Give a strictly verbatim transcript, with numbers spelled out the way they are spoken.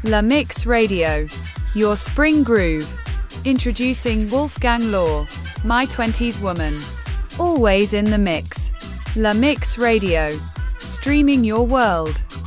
La Mix Radio, your spring groove. Introducing Wolfgang Law, My twenties Woman. Always in the mix. La Mix Radio, streaming your world.